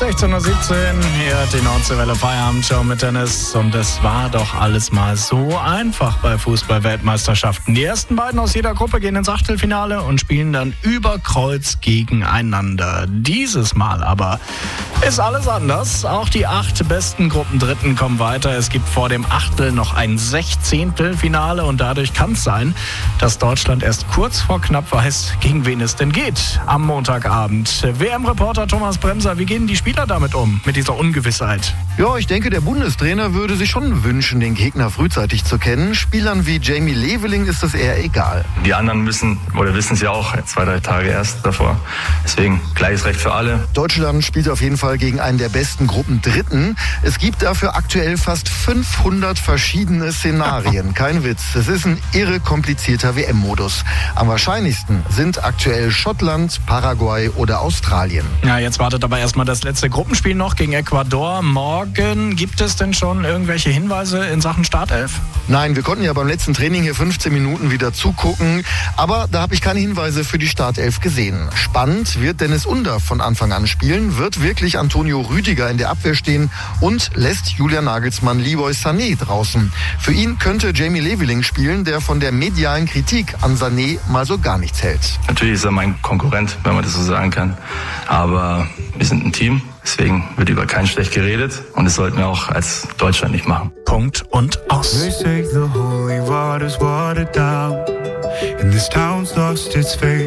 16:17 Uhr, hier die Nordseewelle Feierabendshow mit Dennis. Und es war doch alles mal so einfach bei Fußball-Weltmeisterschaften. Die ersten beiden aus jeder Gruppe gehen ins Achtelfinale und spielen dann über Kreuz gegeneinander. Dieses Mal aber ist alles anders. Auch die 8 besten Gruppendritten kommen weiter. Es gibt vor dem Achtel noch ein 16. Finale und dadurch kann es sein, dass Deutschland erst kurz vor knapp weiß, gegen wen es denn geht am Montagabend. WM-Reporter Thomas Bremser, wie gehen die Spieler damit um, mit dieser Ungewissheit? Ja, ich denke, der Bundestrainer würde sich schon wünschen, den Gegner frühzeitig zu kennen. Spielern wie Jamie Leveling ist das eher egal. Die anderen wissen es ja auch 2-3 Tage erst davor. Deswegen gleiches Recht für alle. Deutschland spielt auf jeden Fall gegen einen der besten Gruppendritten. Es gibt dafür aktuell fast 500 verschiedene Szenarien. Kein Witz. Es ist ein irre komplizierter WM-Modus. Am wahrscheinlichsten sind aktuell Schottland, Paraguay oder Australien. Ja, jetzt wartet aber erstmal das letzte Gruppenspiel noch gegen Ecuador. Morgen gibt es denn schon irgendwelche Hinweise in Sachen Startelf? Nein, wir konnten ja beim letzten Training hier 15 Minuten wieder zugucken. Aber da habe ich keine Hinweise für die Startelf gesehen. Spannend wird Dennis Undaff von Anfang an spielen. Wird wirklich Antonio Rüdiger in der Abwehr stehen und lässt Julian Nagelsmann Leroy Sané draußen. Für ihn könnte Jamie Leveling spielen, der von der medialen Kritik an Sané mal so gar nichts hält. Natürlich ist er mein Konkurrent, wenn man das so sagen kann. Aber wir sind ein Team, deswegen wird über keinen schlecht geredet. Und das sollten wir auch als Deutschland nicht machen. Punkt und aus. They say the holy water's watered down, and this town's lost its faith.